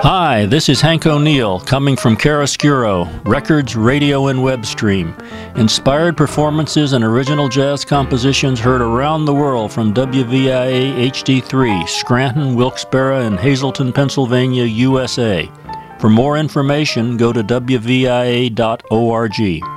Hi, this is Hank O'Neill, coming from Chiaroscuro, records, radio, and web stream. Inspired performances and original jazz compositions heard around the world from WVIA HD3, Scranton, Wilkes-Barre, and Hazleton, Pennsylvania, USA. For more information, go to wvia.org.